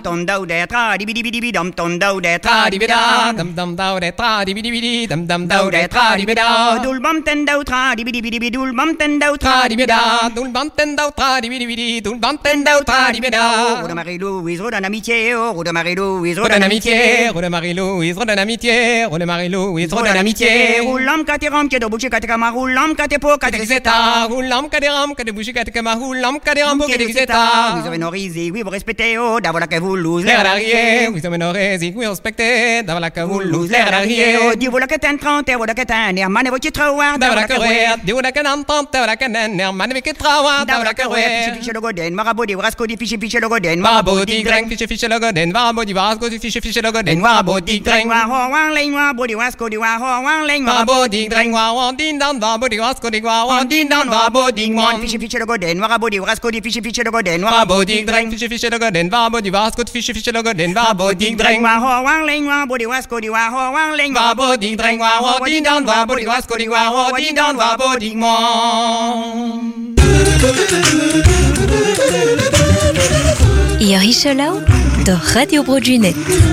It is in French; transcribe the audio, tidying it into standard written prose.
ton dau de tra di bidi bidi dum ton dau de Tra di bida, dum dum dau de tra di bidi bidi, dum dum dau de tra di bida. dul bum ten dau tra di bidi bidi dul bum ten dau Tra di bida, dul bam ten dau tra di bidi bidi, dul bam ten dau tra di bida. Route de Marie-Louise, route d'un amitié, route de Marie-Louise, Route d'un amitié, route de Marie-Louise, route d'un amitié, route de Marie-Louise, route d'un amitié. Roulam kateram ke do bouche katekama roulam katepo Katekiseta, roulam kaderam, kadebouchi katekama, roulam kaderam, katekiseta. Vous avez norizi, oui vous respectez, oh d'avoir que vous lose L'air d'arrière, vous sommes honorés, vous respectez, d'avoir la cavoule, l'air d'arrière. oh dis vous la que t'en trente, vous la que t'en herman, vous qui trouve D'avoir la carrière, dis-vous la canantante, d'avoir la canen, herman avec trawa, d'avoir la carrière. fiche le goden, marabou di rasco di fiche le goden, Marabou di greng, fiche le goden, marabou di vasco di fiche le goden, marabou di greng. wang leng wa bodi wasco di wa wang leng Marabou di greng, wa din dan, marabou di vasco di wa din dan, marabou di mon. fiche le goden, marabou di rasco di fiche le goden, Marabou di greng, fiche le goden, marabou di vasco di fiche le goden, marabou di greng. wang leng wa bodi wasco di wa wang leng Marabou di greng, wa din dan, marabou di vasco di wa din dan, marabou di mon. Ia Richelau de Radio Broadway Net.